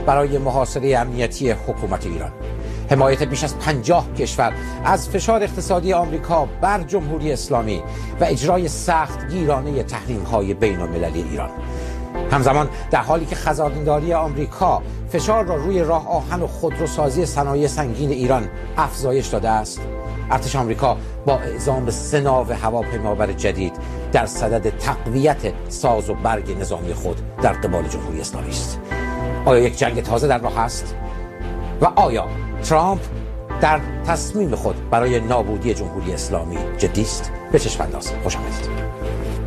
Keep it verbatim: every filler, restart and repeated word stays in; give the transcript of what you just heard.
برای محاصره امنیتی حکومت ایران. حمایت بیش از پنجاه کشور از فشار اقتصادی آمریکا بر جمهوری اسلامی و اجرای سخت گیرانه تحریم‌های بین‌المللی ایران. همزمان در حالی که خزانداری آمریکا فشار را روی راه آهن و خودروسازی صنایع سنگین ایران افزایش داده است، ارتش آمریکا با اعزام سه ناو هواپیمابر جدید در صدد تقویت ساز و برگ نظامی خود در قبال جمهوری اسلامی است. آیا یک جنگ تازه در راه است؟ و آیا ترامپ در تصمیم خود برای نابودی جمهوری اسلامی جدی است؟ به چشم انداز. خوش آمدید.